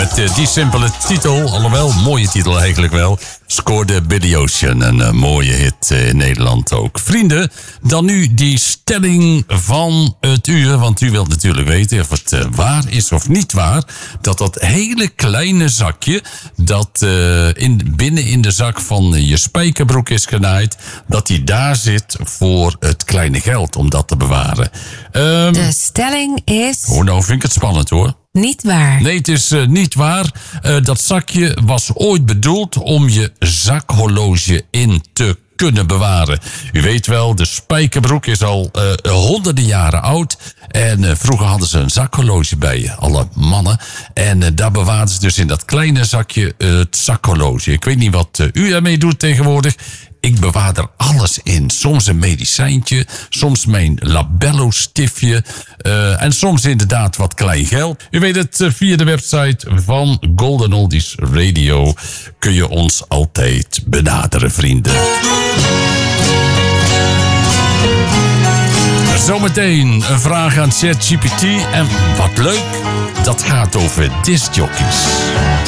met die simpele titel. Alhoewel, mooie titel eigenlijk wel. Scoorde Billy Ocean. Een mooie hit in Nederland ook. Vrienden, dan nu die stelling van het uur. Want u wilt natuurlijk weten of het waar is of niet waar. Dat hele kleine zakje, dat binnen in de zak van je spijkerbroek is genaaid, dat die daar zit voor het kleine geld om dat te bewaren. De stelling is... Nou vind ik het spannend hoor. Niet waar. Nee, het is niet waar. Dat zakje was ooit bedoeld om je zakhorloge in te kunnen bewaren. U weet wel, de spijkerbroek is al honderden jaren oud. En vroeger hadden ze een zakhorloge bij alle mannen. En daar bewaarden ze dus in dat kleine zakje het zakhorloge. Ik weet niet wat u ermee doet tegenwoordig. Ik bewaar er alles in. Soms een medicijntje, soms mijn labello-stiftje en soms inderdaad wat klein geld. U weet het, via de website van Golden Oldies Radio kun je ons altijd benaderen, vrienden. Zometeen een vraag aan ChatGPT en wat leuk, dat gaat over discjockeys.